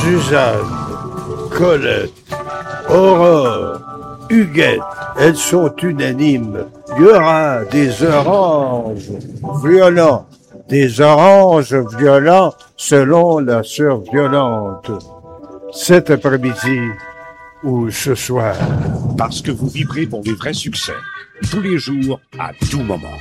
Suzanne, Colette, Aurore, Huguette, elles sont unanimes. Il y aura des oranges violents, selon la sœur violente. Cet après-midi ou ce soir. Parce que vous vibrez pour des vrais succès. Tous les jours, à tout moment.